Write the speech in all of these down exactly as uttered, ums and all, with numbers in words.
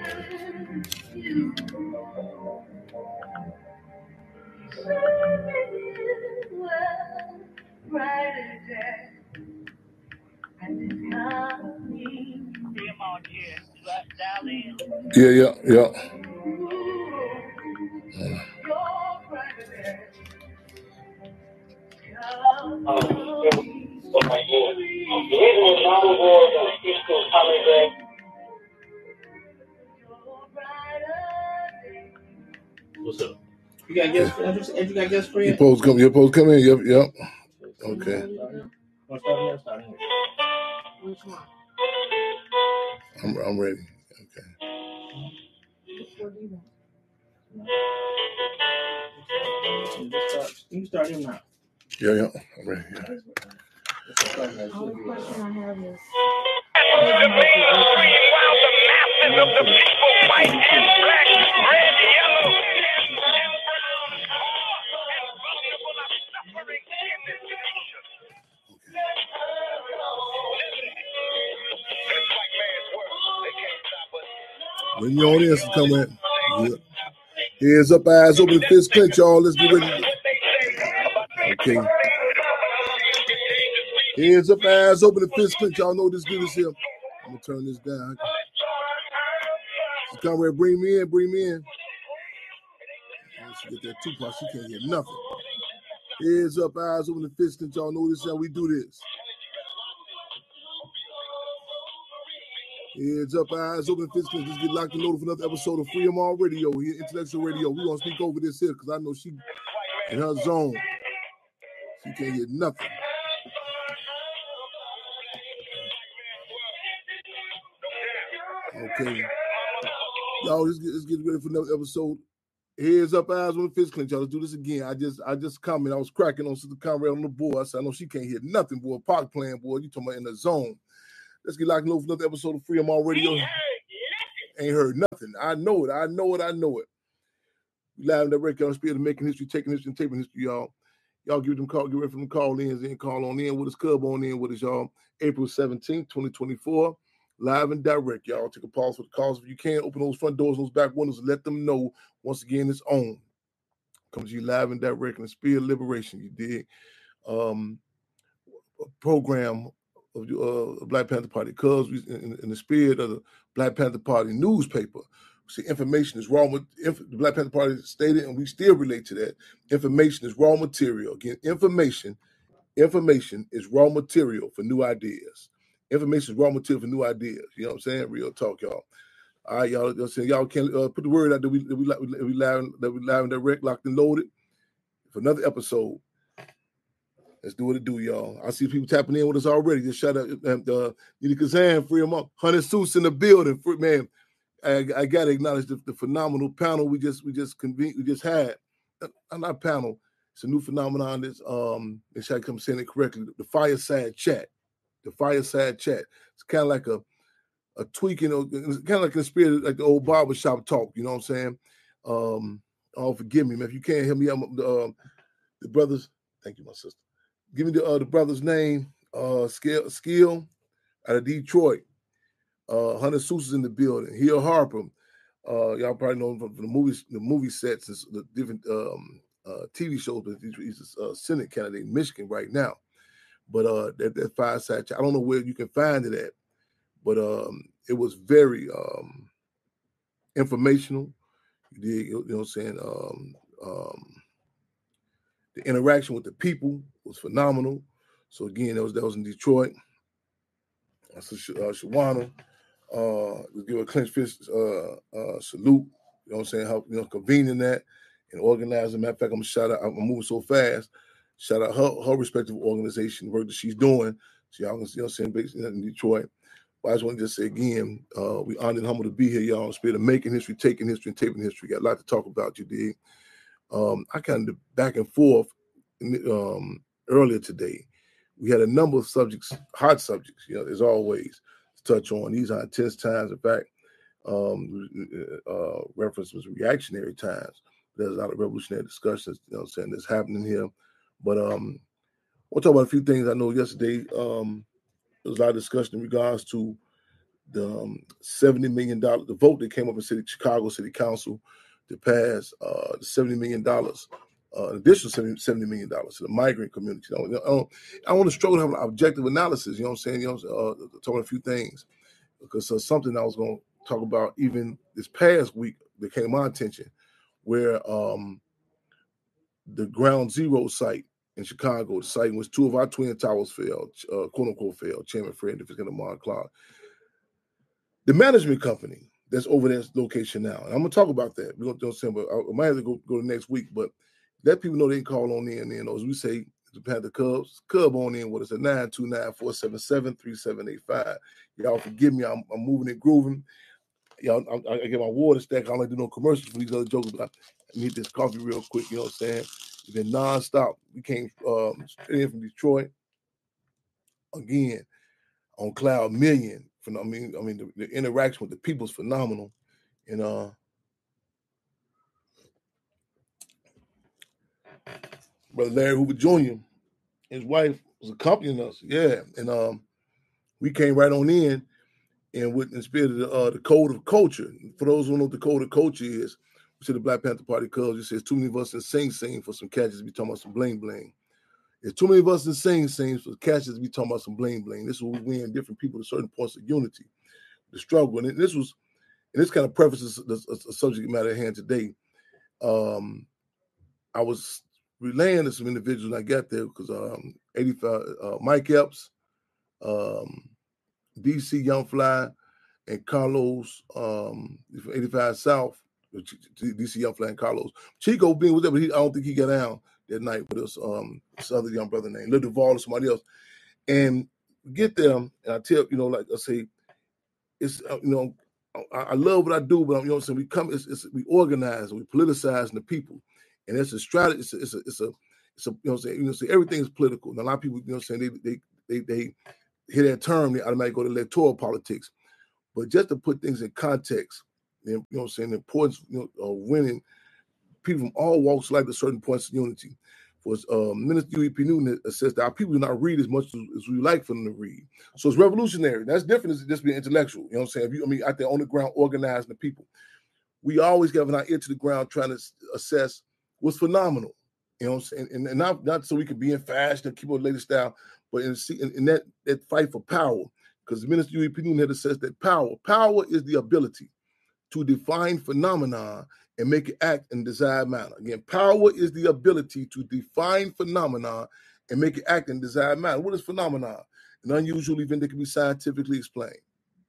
Yeah, yeah, yeah. What's up? You got guests? Yeah. You got guests for you? Your post come. Your post come in. Yep, yep. Okay. I'm I'm ready. Okay. You can start him now. Yeah, yeah. I'm ready. Yeah. The only question I have is. The mainstream, while the masses of the people, white and black, red, yellow, and vulnerable are suffering in this nation. This white man's work, they can't stop us. When your audience is coming, yeah. Heads up, eyes open, fist clench, y'all. Let's get ready. Okay. Heads up, eyes open, fist clench. Y'all know this good is here. I'm gonna turn this down. So Conrad, bring me in, bring me in. She get that Tupac, she can't hear nothing. Heads up, eyes open, fist clench. Y'all know this is how we do this. Heads up, eyes open, fist clench. Let's get locked and loaded for another episode of Freedom All Radio here, Intellectual Radio. We're gonna speak over this here because I know she in her zone. She can't hear nothing. Okay. Y'all, let's get, let's get ready for another episode. Heads up, eyes on the fist clench. Y'all, let's do this again. I just I just comment. I was cracking on Sister Conrad on the board. I said, I know she can't hear nothing, boy. Park playing, boy. You talking about in the zone. Let's get locked and loaded for another episode of Freedom All Radio. Ain't heard nothing. I know it. I know it. I know it. We live in the record on Spirit of Making History, Taking History, and Taping History, y'all. Y'all give them call, get ready for them call-ins and call on in with us, Cub on in with us, y'all. April seventeenth, twenty twenty-four. Live and direct, y'all. Take a pause for the calls. If you can, open those front doors, those back windows, and let them know, once again, it's on. Comes to you live and direct in the spirit of liberation, you dig? Um, a program of the uh, Black Panther Party, because in, in the spirit of the Black Panther Party newspaper, see, information is raw. Inf- the Black Panther Party stated, and we still relate to that. Information is raw material. Again, information, information is raw material for new ideas. Information is raw material for new ideas. You know what I'm saying? Real talk, y'all. All right, y'all. Y'all, saying, y'all can uh, put the word out that we that we that we live that we live and direct, locked and loaded for another episode. Let's do what it do, y'all. I see people tapping in with us already. Just shout out uh, Nita Kazan, free them up. Hunter Seuss in the building, free, man. I, I gotta acknowledge the, the phenomenal panel we just we just convened we just had. Uh, not panel. It's a new phenomenon. That's um, make sure I come saying it correctly. The fireside chat. The fireside chat. It's kind of like a a tweaking, it's kind of like a spirit, like the old barbershop talk. You know what I'm saying? Um, oh, forgive me, man. If you can't hear me, I'm the um, the brothers. Thank you, my sister. Give me the uh, the brother's name. Uh, Skill Skill out of Detroit. Uh, Hunter Seuss is in the building. Hill Harper. Uh, y'all probably know him from the movies, the movie sets, and the different um, uh, T V shows. But he's a uh, Senate candidate in Michigan right now. But uh, that, that fireside chat, I don't know where you can find it at, but um, it was very um, informational. You did, you know what I'm saying? Um, um, the interaction with the people was phenomenal. So again, that was that was in Detroit. So uh, Shawana, uh, we give a clenched fist uh, uh, salute. You know what I'm saying? Help, you know, convening that and organizing. Matter of fact, I'm gonna shout out. I'm moving so fast. Shout out her her respective organization, work that she's doing. So y'all can see, you know, what I'm saying, based in Detroit. But I just want to just say again, uh, we honored and humbled to be here, y'all. Spirit of making history, taking history, and taping history. Got a lot to talk about, you dig? Um, I kind of back and forth um, earlier today. We had a number of subjects, hot subjects, you know, as always, to touch on. These are intense times. In fact, um, uh, reference was reactionary times. There's a lot of revolutionary discussions, you know, saying that's happening here. But um, we'll talk about a few things. I know yesterday um, there was a lot of discussion in regards to the um, seventy million dollars, the vote that came up in city, Chicago City Council to pass uh, the seventy million dollars, uh, an additional seventy million dollars to the migrant community. I, don't, I, don't, I want to struggle to have an objective analysis, you know what I'm saying? You know, uh, talking a few things, because uh, something I was going to talk about even this past week that came to my attention, where um, the Ground Zero site in Chicago, the site in which two of our twin towers failed, uh, quote unquote failed, Chairman Fred DeFiskin and Mark Clark. The management company that's over that location now, and I'm gonna talk about that. We're gonna do something, but I, I might have to go, go to next week. But let people know they can call on in. And as we say, to have the Cubs, Cub on in with us at nine two nine, four seven seven, three seven eight five. Y'all forgive me, I'm, I'm moving and grooving. Y'all, I, I get my water stack. I don't like to do no commercials for these other jokers, but I need this coffee real quick. You know what I'm saying? It's been nonstop. We came um, straight in from Detroit again on Cloud Million. I mean, I mean, the, the interaction with the people is phenomenal, and uh, Brother Larry Hoover Junior, his wife was accompanying us, yeah, and um, we came right on in, and with the spirit of the, uh, the code of culture. For those who don't know what the code of culture is, we said the Black Panther Party Cubs. It says too many of us in Sing Sing for some catches. We talking about some bling bling. There's too many of us in Sing Sing for catches. We talking about some bling bling. This is where we win different people to certain points of unity. The struggle, and this was, and this kind of prefaces the, the subject matter at hand today. Um, I was relaying to some individuals when I got there because um, eighty-five, uh, Mike Epps, um, D C Young Fly, and Carlos um, from eighty-five South, D C Young Fly and Carlos. Chico being with them, but he, I don't think he got down that night with us. Um, this other young brother named Lil Duval or somebody else, and get them, and I tell you know, like I say. It's uh, you know, I, I love what I do, but I'm, you know what I'm saying, we come, it's, it's, we organize, we politicize the people, and it's a strategy. It's a, it's a, it's a, it's a you know what I'm saying, you know, say everything's political. And a lot of people, you know what I'm saying, they they they they hear that term, they automatically go to electoral politics. But just to put things in context, you know what I'm saying, the importance you know, of winning people from all walks of life to certain points of unity. Was um, Minister U E P Newton says that our people do not read as much as, as we like for them to read. So it's revolutionary. That's different than just being intellectual. You know what I'm saying? If you, I mean, out there on the ground organizing the people. We always have our ear to the ground trying to assess what's phenomenal. You know what I'm saying? And, and not, not so we can be in fashion and keep on the latest style, but in, in, in that, that fight for power. Because Minister U E P Newton had says that power, power is the ability to define phenomena and make it act in desired manner. Again, power is the ability to define phenomena and make it act in desired manner. What is phenomena? An unusual event that can be scientifically explained.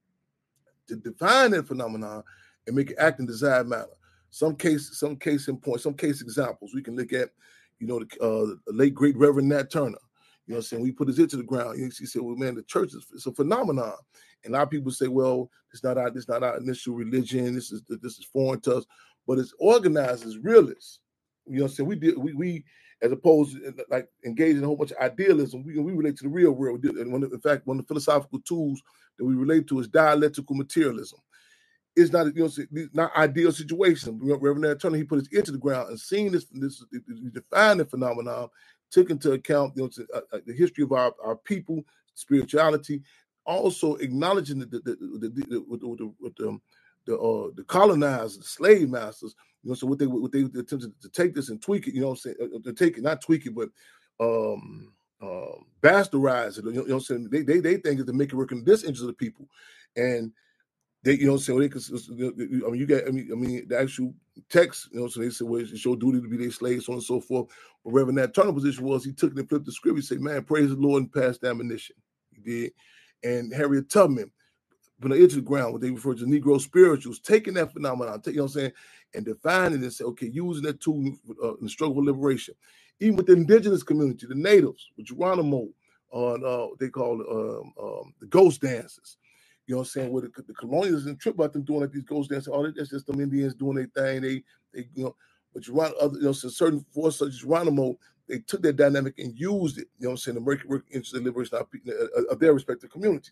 To define that phenomena and make it act in desired manner. Some case, some case in point, some case examples we can look at. You know, the, uh, the late great Reverend Nat Turner. You know what I'm saying? We put his ear to the ground. He said, "Well, man, the church is it's a phenomenon." And a lot of people say, "Well, it's not our, it's not our initial religion. This is this is foreign to us." But it's organized as realists. You know what I'm saying? We did we we as opposed to like engaging in a whole bunch of idealism, we we relate to the real world. And one of, in fact, one of the philosophical tools that we relate to is dialectical materialism. It's not, you know, not ideal situation. Reverend Nat Turner, he put his ear to the ground and seeing this, this he defined the phenomenon, took into account, you know, uh, the history of our, our people, spirituality, also acknowledging the the the, the, the, with the, with the, with the The, uh, the colonizers, the slave masters, you know, so what they what they attempted to take this and tweak it, you know what I'm saying, uh, to take it, not tweak it, but um, uh, bastardize it, you know, you know what I'm saying, they, they, they think it's to make it work in this interest of the people, and they, you know what I'm saying, they could, I mean, you got, I mean, I mean, the actual text, you know, so they said, well, it's your duty to be their slaves, so on and so forth, but Reverend Nat Turner's position was, he took it and flipped the script, he said, man, praise the Lord and pass the ammunition, he did, and Harriet Tubman, put an ear to the ground, what they refer to as Negro spirituals, taking that phenomenon, take, you know what I'm saying, and defining it and say, okay, using that tool uh, in the struggle for liberation. Even with the indigenous community, the natives, with Geronimo, on uh, they call um, um, the ghost dances. You know what I'm saying? Where the, the colonials and trip about them doing like these ghost dances, oh, that's just them Indians doing their thing. They, they, you know, but Geronimo, other, you know, so certain forces such as Geronimo, they took that dynamic and used it. You know what I'm saying? To make it work into the liberation of, of, of their respective communities.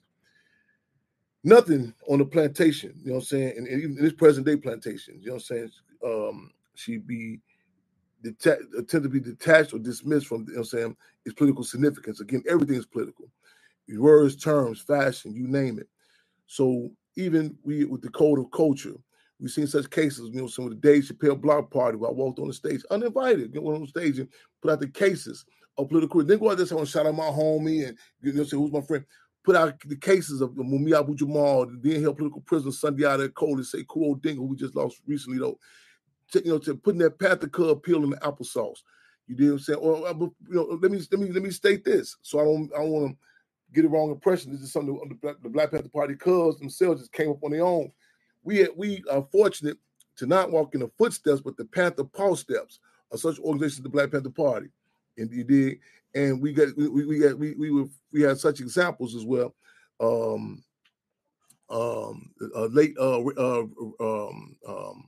Nothing on the plantation, you know what I'm saying, and, and even in this present day plantation, you know what I'm saying, um, she'd be deta- attempt to be detached or dismissed from, you know what I'm saying, its political significance. Again, everything is political. Words, terms, fashion, you name it. So even we with the code of culture, we've seen such cases. You know, some of the Dave Chappelle block party where I walked on the stage uninvited, get on the stage and put out the cases of political. Then go out there and shout out my homie and you know say who's my friend. Put out the cases of Mumia Abu Jamal, the then held political prisoner Sunday out there cold and say Kuo Ding, who we just lost recently though. To, you know, to putting that Panther Cub peel in the applesauce. You know what I'm saying? Or you know, let me let me let me state this, so I don't I don't want to get the wrong impression. This is something the Black, the Black Panther Party cubs themselves just came up on their own. We had, we are fortunate to not walk in the footsteps, but the Panther Paw steps of such organizations, the Black Panther Party, and you did. And we got we we got we we were we had such examples as well. Um, um, uh, late uh, uh, um, um,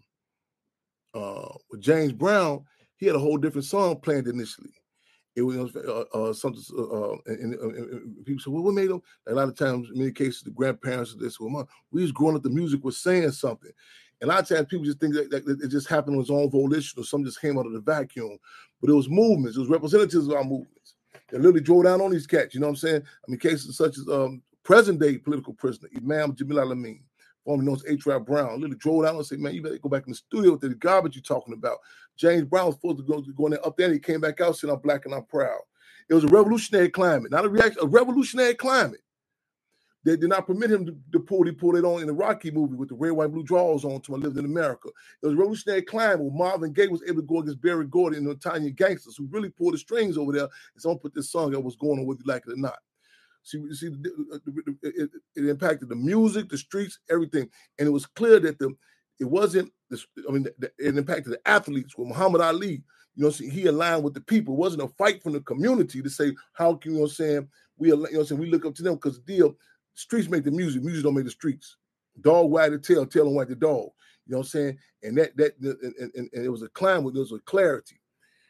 uh, with James Brown, he had a whole different song planned initially. It was uh, uh, something, uh, and, and, and people say, "Well, what made them?" A lot of times, in many cases, the grandparents of this, well, we was growing up, the music was saying something. And a lot of times, people just think that, that it just happened on its own volition, or something just came out of the vacuum. But it was movements, it was representatives of our movements. They literally drove down on these cats. You know what I'm saying? I mean, cases such as um, present-day political prisoner Imam Jamil Al-Amin, formerly known as H. Rap Brown, literally drove down and said, "Man, you better go back in the studio with the garbage you're talking about." James Brown was supposed to go, go in there up there, and he came back out saying, "I'm black and I'm proud." It was a revolutionary climate, not a reaction, a revolutionary climate. They did not permit him to, to pull, he pulled it on in the Rocky movie with the red, white, blue drawers on to I Lived in America. It was a revolutionary climate where Marvin Gaye was able to go against Barry Gordy and the Italian gangsters who really pulled the strings over there. And someone put this song that was going on whether you like it or not. See, see, it, it impacted the music, the streets, everything. And it was clear that the it wasn't, this, I mean, it impacted the athletes with Muhammad Ali. You know, see, he aligned with the people. It wasn't a fight from the community to say, how can, you know what I'm saying, we, you know what I'm saying, we look up to them because the deal, streets make the music, music don't make the streets. Dog wag the tail, tail don't wag the dog. You know what I'm saying? And that, that and, and, and it was a climate, there was a clarity.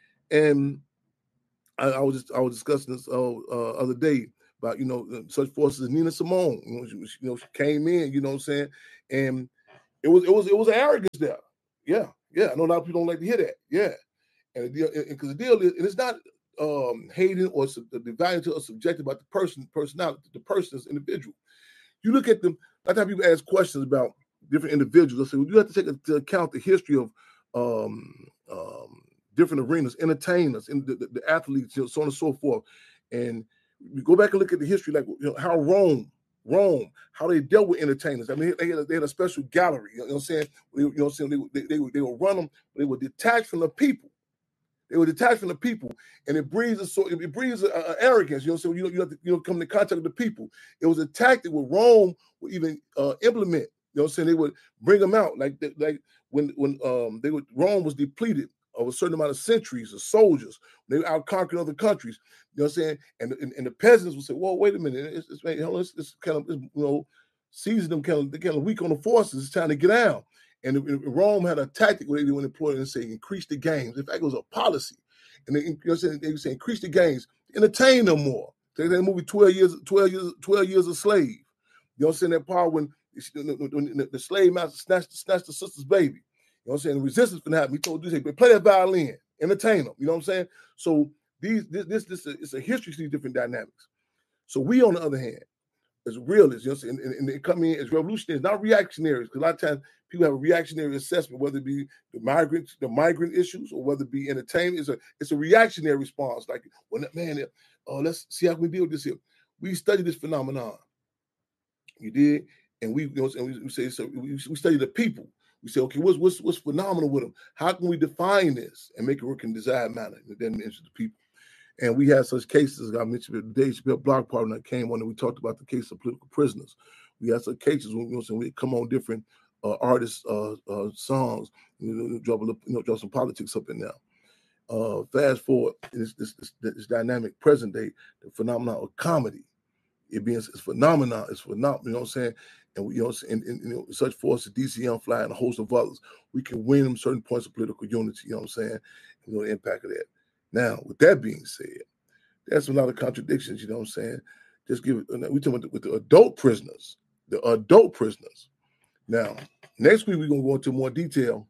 And I, I was just, I was discussing this uh, uh, other day about, you know, such forces as Nina Simone. You know, she, you know, she came in, you know what I'm saying? And it was, it was, it was arrogance there. Yeah, yeah. I know a lot of people don't like to hear that. Yeah. And the deal, because the deal is, and it's not um, hating or the value to or subjective about the person, personality, the person as individual. You look at them, a lot of people ask questions about different individuals. I say, well, you have to take into account the history of um, um, different arenas, entertainers, and the, the, the athletes, you know, so on and so forth. And you go back and look at the history, like, you know, how Rome, Rome, how they dealt with entertainers. I mean, they had a, they had a special gallery. You know what I'm saying? You know what I'm saying? They, they, they, they would run them, but they were detached from the people. They were detached from the people, and it breeds a sort. It breeds a, a arrogance. You know, so you know, you have to, you know, come into contact with the people. It was a tactic where Rome would even uh, implement. You know, what I'm saying they would bring them out like like when when um they would Rome was depleted of a certain amount of centuries of soldiers. They were out conquering other countries. You know, what I'm saying, and and, and the peasants would say, "Well, wait a minute, it's, it's, it's, it's kind of it's, you know, season them kind of they kind of weak on the forces. It's time to get out." And Rome had a tactic where they would employ and say, increase the games. In fact, it was a policy. And they, you know, they would say, increase the games, entertain them more. They did a movie twelve years, twelve years, twelve years a slave. You know what I'm saying? That part when, when the slave master snatched, snatched the sister's baby. You know what I'm saying? The resistance from happening. He told you, say, play that violin, entertain them. You know what I'm saying? So these this this, this it's a history of these different dynamics. So we, on the other hand, as realists, you know, and, and, and they come in as revolutionaries, not reactionaries, because a lot of times people have a reactionary assessment, whether it be the migrant, the migrant issues, or whether it be entertainment. It's a it's a reactionary response. Like, well, man, oh, let's see how we deal with this here. We study this phenomenon. You did, and we, you know, and we, we say so. We, we study the people. We say, okay, what's what's what's phenomenal with them? How can we define this and make it work in desired manner? And then mention the people. And we had such cases, I mentioned the Dave Chappelle block party that came on, and we talked about the case of political prisoners. We had some cases when, you know, so we come on different uh, artists' uh, uh, songs, you know, drop, a little, you know, drop some politics up in there. Uh, fast forward, this, this, this, this dynamic present day, the phenomenon of comedy, it being it's phenomenon, it's phenomenal, you know what I'm saying? And we, you know, and, and you know, such forces, D C Young Fly and a host of others, we can win them certain points of political unity, you know what I'm saying? You know, the impact of that. Now, with that being said, there's a lot of contradictions, you know what I'm saying? Just give it, we're talking about with the adult prisoners, the adult prisoners. Now, next week, we're going to go into more detail.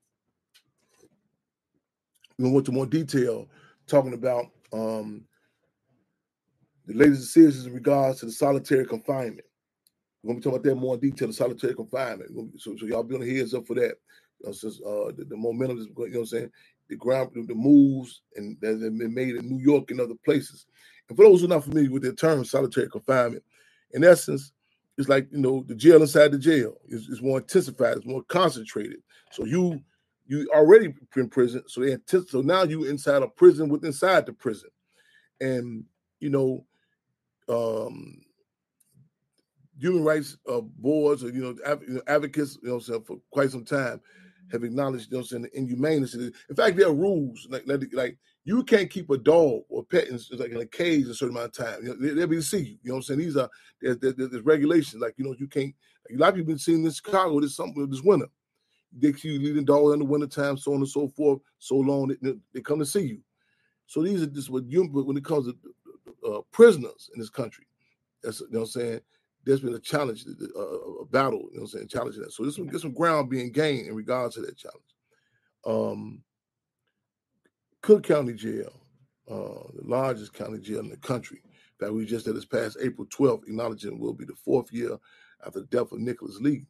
We're going to go into more detail talking about um, the latest decisions in regards to the solitary confinement. We're gonna be talking about that more in detail, the solitary confinement. So, so y'all be on the heads up for that. You know, since, uh, the, the momentum is, you know what I'm saying, the ground, the moves, and that have been made in New York and other places. And for those who are not familiar with the term solitary confinement, in essence, it's like, you know, the jail inside the jail. It's, it's more intensified, it's more concentrated. So you you already in prison, so they anticipate, so now you inside a prison within inside the prison. And, you know, um, human rights uh, boards or, you know, av- you know, advocates, you know, so for quite some time have acknowledged, you know, saying the inhumaneness. In fact, there are rules like, like like you can't keep a dog or pet in, like in a cage a certain amount of time. You know, they, they'll be to see you. You know what I'm saying? These are there's, there's, there's regulations like, you know, you can't. Like, a lot of people been seeing in Chicago this something this winter. They keep you leaving dog in the wintertime, so on and so forth. So long they, they come to see you. So these are just what you when it comes to uh, prisoners in this country. That's, you know what I'm saying. There's been a challenge, a, a battle, you know what I'm saying, challenging that. So this will get some ground being gained in regards to that challenge. Um, Cook County Jail, uh, the largest county jail in the country. In fact, we just had this past April twelfth, acknowledging will be the fourth year after the death of Nicholas Lee.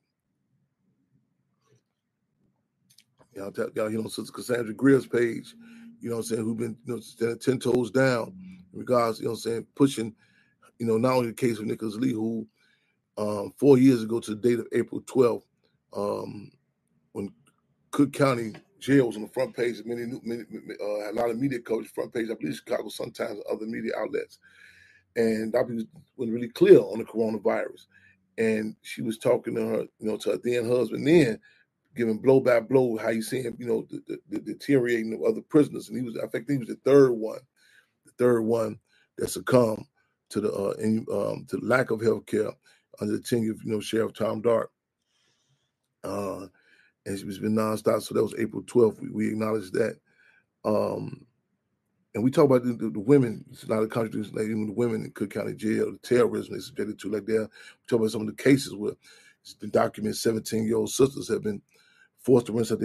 Y'all, y'all, you know, Sister Cassandra Greer's page, you know what I'm saying, who've been, you know, standing ten toes down in regards, you know what I'm saying, pushing, you know, not only the case of Nicholas Lee, who um, four years ago to the date of April twelfth, um, when Cook County Jail was on the front page of many, many uh, a lot of media coverage, front page, I believe Chicago sometimes other media outlets. And Doctor was really clear on the coronavirus. And she was talking to her, you know, to her then husband then, giving blow by blow how you see him, you know, the, the, the deteriorating of other prisoners. And he was, I think he was the third one, the third one that succumbed to the uh, in, um, to the lack of health care under the tenure of, you know, Sheriff Tom Dart. Uh, and it's been nonstop. So that was April twelfth. We, we acknowledged that. Um, and we talk about the, the, the women. It's a lot of countries, like even the women in Cook County Jail, the terrorism they subjected to. Like there, we talk about some of the cases where it's been documented seventeen-year-old sisters have been forced to rinse out their